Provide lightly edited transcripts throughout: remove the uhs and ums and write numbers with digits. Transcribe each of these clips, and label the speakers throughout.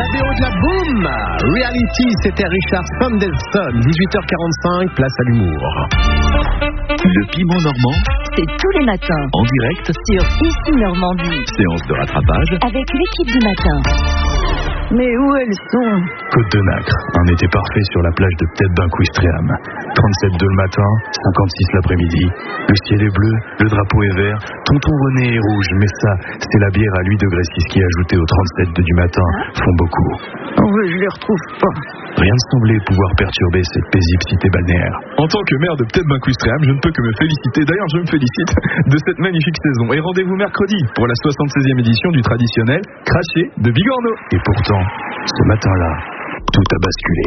Speaker 1: BO de la Boom. Reality, c'était Richard Sanderson. 18h45, place à l'humour.
Speaker 2: Le piment normand,
Speaker 3: c'est tous les matins.
Speaker 2: en direct,
Speaker 3: Sur Ici Normandie.
Speaker 2: séance de rattrapage.
Speaker 3: Avec l'équipe du matin. Mais où elles sont?
Speaker 4: Côte de Nacre, un été parfait sur la plage de Tête-Bain-Couistréam. 37 le matin, 56 l'après-midi. Le ciel est bleu, le drapeau est vert, tonton René est rouge, mais ça, c'est la bière à 8 degrés 6 qui, ajoutée aux 37 du matin, font beaucoup.
Speaker 3: Je les retrouve pas.
Speaker 4: Rien ne semblait pouvoir perturber cette paisible cité balnéaire.
Speaker 5: En tant que maire de Tête-Bain-Couistréam, je ne peux que me féliciter, d'ailleurs je me félicite, de cette magnifique saison. Et rendez-vous mercredi pour la 76e édition du traditionnel Craché de Bigorneau.
Speaker 4: Et pourtant, ce matin-là, tout a basculé.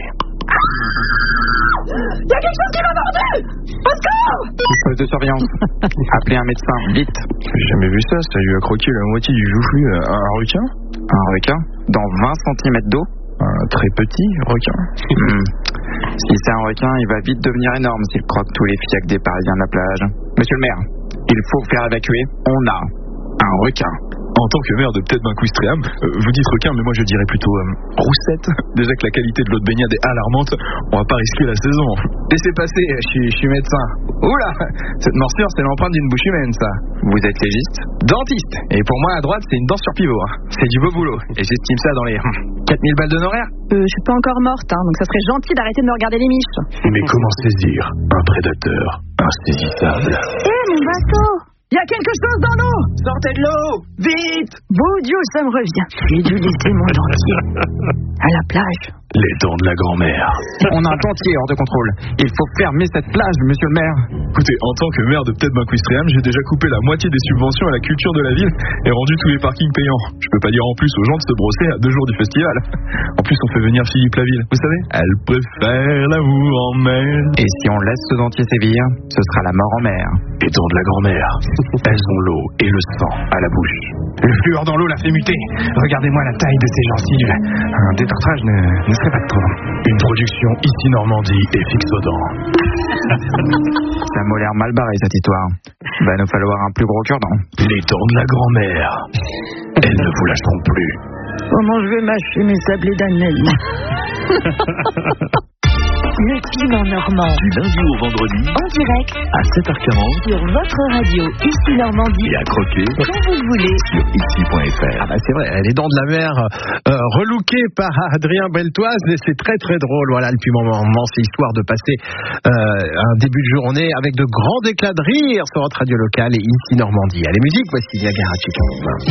Speaker 3: Il y a quelque chose qui m'a mordu! Au secours!
Speaker 6: Poste de surveillance. Appelez un médecin, vite.
Speaker 5: J'ai jamais vu ça, ça lui a croqué la moitié du joufflu à un requin.
Speaker 6: Un requin dans 20 cm d'eau.
Speaker 5: Un très petit requin.
Speaker 6: Si c'est un requin, il va vite devenir énorme s'il croque tous les fiacs des Parisiens de la plage. Monsieur le maire, il faut faire évacuer. On a un requin.
Speaker 5: En tant que maire de Tête-Bain-Couistréam, vous dites requin, mais moi je dirais plutôt roussette. Déjà que la qualité de l'eau de baignade est alarmante, on va pas risquer la saison. Laissez passer, je suis médecin. Oula, cette morsure c'est l'empreinte d'une bouche humaine, ça.
Speaker 6: Vous êtes légiste?
Speaker 5: Dentiste. Et pour moi, à droite, c'est une dent sur pivot. C'est du beau boulot. Et j'estime ça dans les 4000 balles d'honoraires.
Speaker 3: Je suis pas encore morte, donc ça serait gentil d'arrêter de me regarder les miches.
Speaker 4: Mais comment saisir un prédateur insaisissable?
Speaker 3: Mon bateau! Il y a quelque chose dans l'eau!
Speaker 5: Sortez de l'eau! Vite!
Speaker 3: Beau Dieu, ça me revient. J'ai dû laisser mon dentier à la plage.
Speaker 4: Les dents de la grand-mère.
Speaker 6: On a un dentier hors de contrôle. Il faut fermer cette plage, monsieur le maire.
Speaker 5: Écoutez, en tant que maire de Tête-Bain-Couistréam, j'ai déjà coupé la moitié des subventions à la culture de la ville et rendu tous les parkings payants. Je peux pas dire en plus aux gens de se brosser à 2 jours du festival. En plus, on fait venir Philippe Laville. Vous savez, elle préfère l'amour en mer.
Speaker 6: Et si on laisse ce dentier sévir, ce sera la mort en mer.
Speaker 4: Les dents de la grand-mère. Elles ont l'eau et le sang à la bouche.
Speaker 5: Le fluor dans l'eau l'a fait muter. Regardez-moi la taille de ces gencives. Un détartrage ne serait pas de trop.
Speaker 4: Une production Ici Normandie et Fixodent.
Speaker 6: Ça m'a l'air mal barré cette histoire. Va nous falloir un plus gros cure-dent.
Speaker 4: Les dents de la grand-mère. Elles ne vous lâcheront plus.
Speaker 3: Comment je vais mâcher mes sablés d'annelle? Le piment normand.
Speaker 2: Du lundi au vendredi,
Speaker 3: En direct
Speaker 2: à 7h40,
Speaker 3: sur votre radio Ici Normandie.
Speaker 2: et à croquer
Speaker 3: Quand vous le voulez.
Speaker 2: sur ici.fr.
Speaker 1: Ah bah c'est vrai, les dents de la mer relookées par Adrien Beltoise, et c'est très très drôle. Voilà, le piment normand, c'est histoire de passer un début de journée avec de grands éclats de rire sur votre radio locale et Ici Normandie. Allez, musique, voici Niagara Chicken.